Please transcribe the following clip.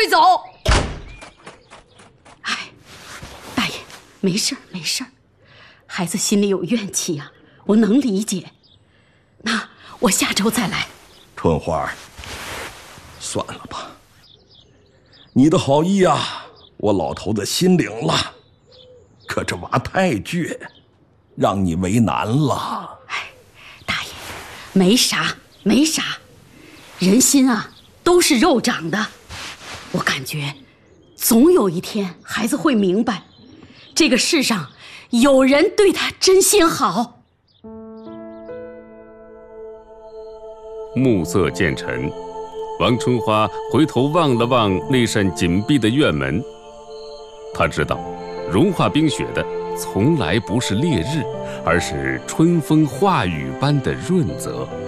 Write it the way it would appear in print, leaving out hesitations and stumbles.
会走。哎，大爷，没事儿没事儿，孩子心里有怨气呀，我能理解。那我下周再来。 春花，算了吧，你的好意啊，我老头子心领了。可这娃太倔，让你为难了。 哎，大爷，没啥没啥，人心啊都是肉长的。我感觉总有一天孩子会明白，这个世上有人对他真心好。 暮色渐沉，王春花回头望了望那扇紧闭的院门，她知道融化冰雪的从来不是烈日，而是春风化雨般的润泽。